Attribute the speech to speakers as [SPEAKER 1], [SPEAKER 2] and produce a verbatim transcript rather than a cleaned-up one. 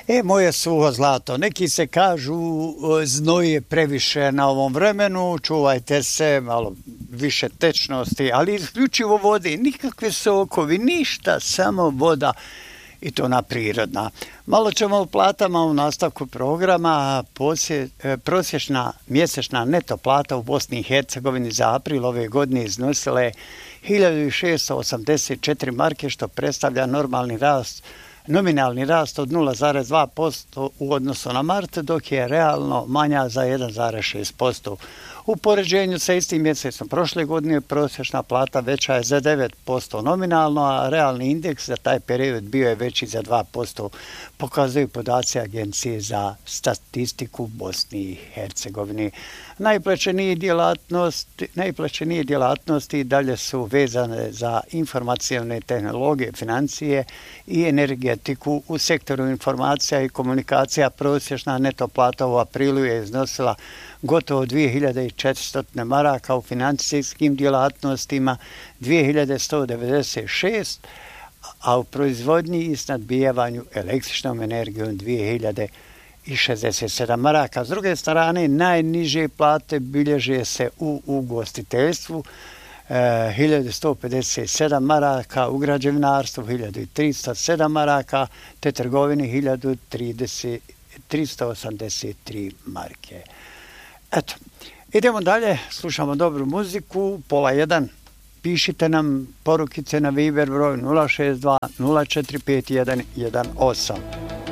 [SPEAKER 1] E, moje suho zlato, neki se kažu znoj je previše na ovom vremenu, čuvajte se, malo više tečnosti, ali isključivo vode, nikakve sokovi, ništa, samo voda i to ona prirodna. Malo ćemo o platama u nastavku programa. Posje, prosječna mjesečna neto plata u Bosni i Hercegovini za april ove godine iznosila je hiljadu šesto osamdeset četiri marke, što predstavlja normalni rast nominalni rast od nula zarez dva posto u odnosu na mart, dok je realno manja za jedan zarez šest posto. U poređenju sa istim mjesecom prošle godine prosječna plata veća je za devet posto nominalno, a realni indeks za taj period bio je veći za dva posto, pokazuju podaci Agencije za statistiku Bosni i Hercegovini. Najplaćenije djelatnosti, najplaćenije djelatnosti dalje su vezane za informacione tehnologije, financije i energetiku. U sektoru informacija i komunikacija prosječna neto plata u aprilu je iznosila gotovo dvije hiljade četiristo maraka, u financijskim djelatnostima dvije hiljade sto devedeset šest, a u proizvodnji i snabdijevanju električnom energijom dvije hiljade šezdeset sedam maraka. S druge strane, najniže plate bilježe se u ugostiteljstvu, eh, hiljadu sto pedeset sedam maraka, u građevinarstvu hiljadu tristo sedam maraka, te trgovini hiljadu tristo osamdeset tri marke. Eto, idemo dalje, slušamo dobru muziku, pola jedan. Pišite nam porukice na Viber broj nula šest dva nula četiri pet jedan jedan osam.